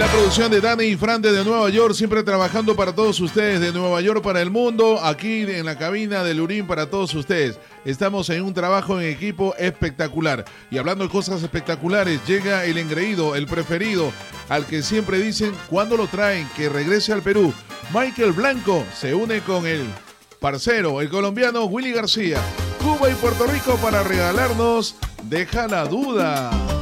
La producción de Dani y Fran desde Nueva York, siempre trabajando para todos ustedes, de Nueva York para el mundo, aquí en la cabina de Lurín para todos ustedes. Estamos en un trabajo en equipo espectacular. Y hablando de cosas espectaculares, llega el engreído, el preferido, al que siempre dicen cuando lo traen, que regrese al Perú. Michael Blanco se une con el parcero, el colombiano Willy García. Cuba y Puerto Rico para regalarnos Deja la Duda.